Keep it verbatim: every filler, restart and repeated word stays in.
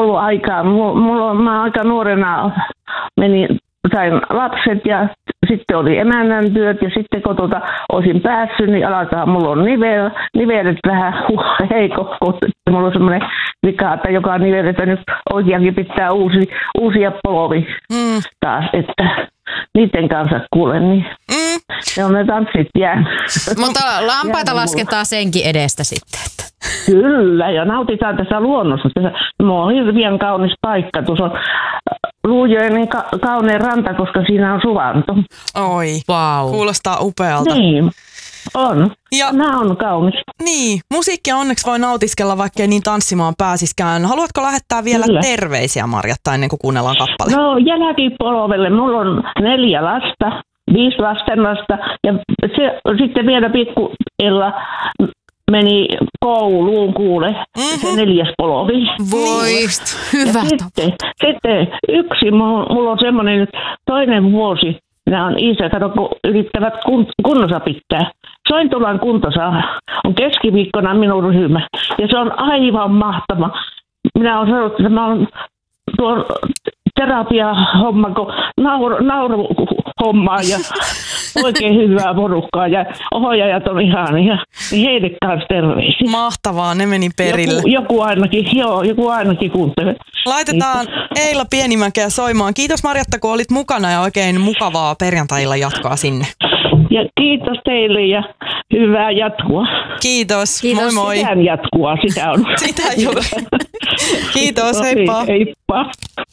ollut aikaa. Mulla, mulla, mä aika nuorena menin, sain lapset ja sitten oli emännän työt ja sitten kun tuota olisin päässyt, niin alkaa mulla on nivel, nivelet vähän huh, heikko. Mulla on semmoinen vika, että joka niveltä nyt oikeakin pitää uusi, uusia polvi mm. taas, että niiden kanssa kuulen, niin mm. ne on ne tanssit jäänyt. Mutta lampaita lasketaan senkin edestä sitten. Että. Kyllä, ja nautitaan tässä luonnossa. Mulla on hirveän kaunis paikka. Tuossa on Luujoen ka- kaunein ranta, koska siinä on suvanto. Oi, wow. Kuulostaa upealta. Niin, on. Ja, nämä on kaunis. Niin, musiikkia onneksi voi nautiskella, vaikkei niin tanssimaan pääsiskään. Haluatko lähettää vielä Kyllä. terveisiä, Marjatta, ennen kuin kuunnellaan kappale? No, jälkipolvelle. Mulla on neljä lasta, viisi lastenlasta ja se, sitten vielä pikku Ella meni kouluun, kuule, mm-hmm. se neljäs polvi. Voi, hyvä. Sitten, sitten yksi, mulla on semmoinen nyt toinen vuosi, nämä on isä, kato, kun yrittävät kun, kunnossa pitää. Sointulan kuntosa on keskiviikkona minun ryhmä, ja se on aivan mahtava. Minä olen sanonut, että mä olen tuon terapia-homma, kun nauru, nauru hommaa ja oikein hyvää porukkaa ja ohjaajat on ihania, niin heille kanssa terveisiä. Mahtavaa, ne meni perille. Joku, joku ainakin, joo, joku ainakin kuuntelee. Laitetaan Eila Pienimäkeä soimaan. Kiitos Marjatta, kun olit mukana ja oikein mukavaa perjantailla jatkoa sinne. Ja kiitos teille ja hyvää jatkoa. Kiitos, kiitos. moi moi. Sitä jatkoa, sitä on. Sitä juuri. Kiitos, heippa. Heippa.